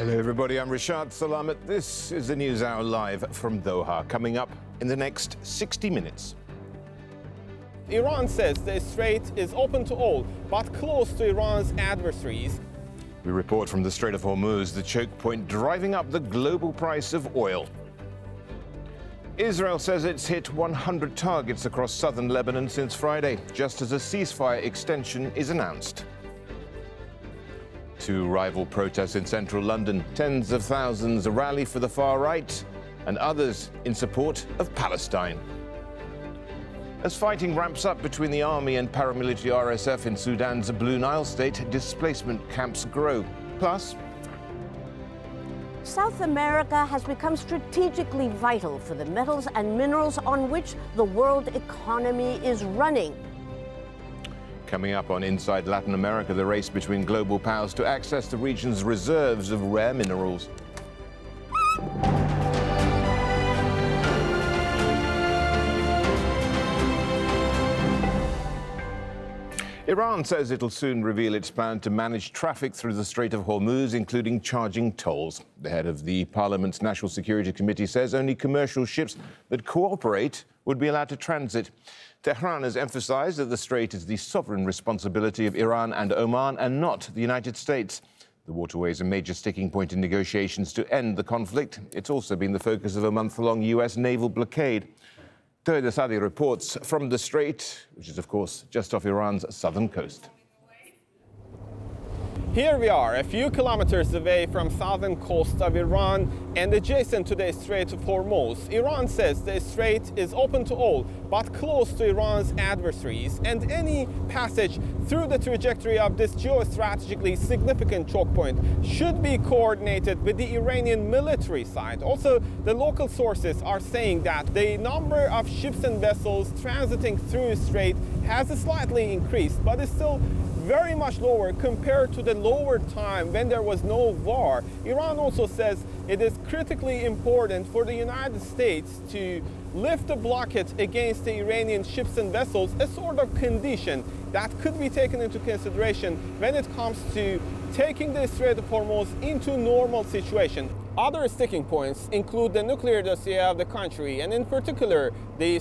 Hello everybody, I'm Rashad Salamat. This is the News Hour live from Doha, coming up in the next 60 minutes. Iran says the strait is open to all, but closed to Iran's adversaries. We report from the Strait of Hormuz, the choke point driving up the global price of oil. Israel says it's hit 100 targets across southern Lebanon since Friday, just as a ceasefire extension is announced. Two rival protests in central London. Tens of thousands rally for the far right and others in support of Palestine. As fighting ramps up between the army and paramilitary RSF in Sudan's Blue Nile state, displacement camps grow. Plus, South America has become strategically vital for the metals and minerals on which the world economy is running. Coming up on Inside Latin America, the race between global powers to access the region's reserves of rare minerals. Iran says it'll soon reveal its plan to manage traffic through the Strait of Hormuz, including charging tolls. The head of the Parliament's National Security Committee says only commercial ships that cooperate would be allowed to transit. Tehran has emphasized that the strait is the sovereign responsibility of Iran and Oman and not the United States. The waterway is a major sticking point in negotiations to end the conflict. It's also been the focus of a month-long U.S. naval blockade. Toyed Asadi reports from the strait, which is, of course, just off Iran's southern coast. Here we are, a few kilometers away from southern coast of Iran and adjacent to the Strait of Hormuz. Iran says the strait is open to all, but closed to Iran's adversaries, and any passage through the trajectory of this geostrategically significant choke point should be coordinated with the Iranian military side. Also, the local sources are saying that the number of ships and vessels transiting through the strait has slightly increased, but is still very much lower compared to the lower time when there was no war. Iran also says it is critically important for the United States to lift the blockade against the Iranian ships and vessels, a sort of condition that could be taken into consideration when it comes to taking the Strait of Hormuz into normal situation. Other sticking points include the nuclear dossier of the country, and in particular, the